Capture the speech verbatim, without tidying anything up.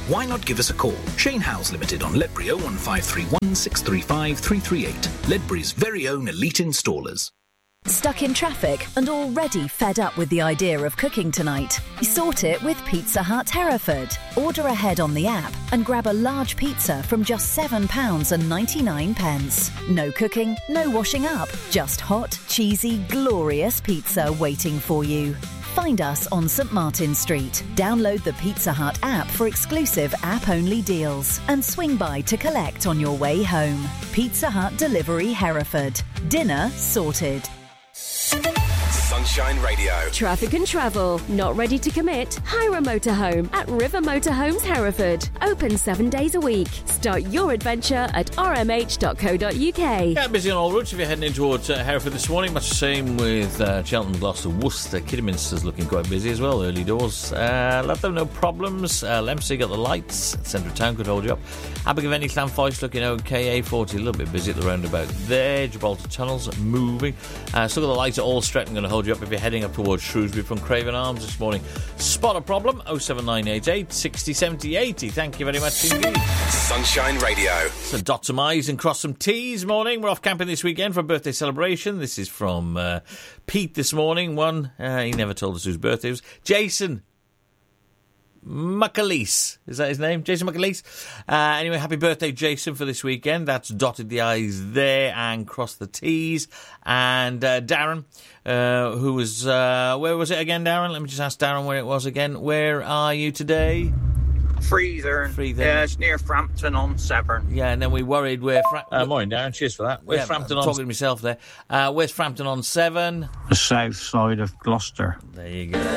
Why not give us a call? Shane Howes Limited on Ledbury oh one five three one six three five three three eight. Ledbury's very own elite installers. Stuck in traffic and already fed up with the idea of cooking tonight? Sort it with Pizza Hut Hereford. Order ahead on the app and grab a large pizza from just seven pounds ninety-nine. No cooking, no washing up, just hot, cheesy, glorious pizza waiting for you. Find us on St Martin Street. Download the Pizza Hut app for exclusive app-only deals and swing by to collect on your way home. Pizza Hut Delivery Hereford. Dinner sorted. Sunshine Radio. Traffic and travel. Not ready to commit? Hire a motorhome at River Motorhomes Hereford. Open seven days a week. Start your adventure at r m h dot co dot u k. Yeah, busy on all routes if you're heading in towards uh, Hereford this morning. Much the same with uh, Cheltenham, Gloucester, Worcester. Kidderminster's looking quite busy as well, early doors. Uh, let them no problems. Uh, Lemsey got the lights. Centre of town could hold you up. Abergavenny, Llanfoyst looking okay. A forty a little bit busy at the roundabout there. Gibraltar Tunnels moving. Uh, still got the lights at all Stretton going to hold you up if you're heading up towards Shrewsbury from Craven Arms this morning. Spot a problem. oh seven nine eight eight sixty seventy eighty. Thank you very much indeed. Sunshine Radio. So dot some I's and cross some T's morning. We're off camping this weekend for a birthday celebration. This is from uh, Pete this morning. One, uh, he never told us whose birthday it was. Jason McAleese. Is that his name? Jason McAleese? Uh, anyway, happy birthday, Jason, for this weekend. That's dotted the I's there and crossed the T's. And uh, Darren, uh, who was... Uh, where was it again, Darren? Let me just ask Darren where it was again. Where are you today? Freethern. Freethern. Yeah, it's near Frampton on Severn. Yeah, and then we worried where... Fra- uh, morning, Darren. Cheers for that. Where's yeah, Frampton I'm on... talking to myself there. Uh, where's Frampton on Severn? The south side of Gloucester. There you go.